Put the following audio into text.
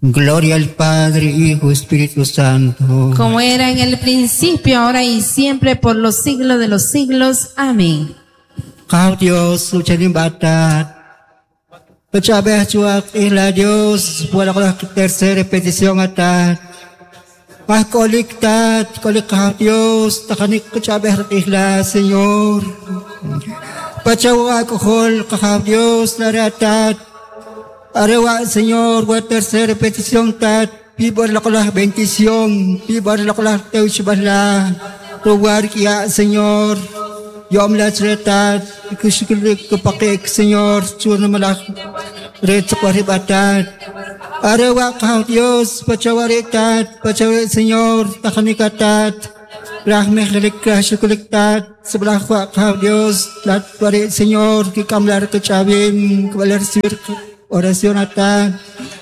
Gloria al Padre, Hijo, Espíritu Santo. Como era en el principio, ahora y siempre, por los siglos de los siglos. Amén. Kau Dios, ucarin batat. Pecabeh cuak ihla Dios, buat tercera petición atat. Kolik kau Dios, takanik pecabeh ihla Señor. Pacawa kohol kau Dios, naratat. Arewa Señor, buat tercera petición tat. Pibar lakulah bendición, pibar lakulah teu subahlah. Ruwar kia Señor. Yom la ceretat, kusyukulik kepakik Señor, curna malak, red sekwaribatat. Arewa kau Dios, pacawaritat, pacawarit Señor, takanikatat. Rahmeh kelikah syukuliktat, sebelah kau Dios, lat warit Señor, kikamlar kecawin, kebalar sir, orasionatat.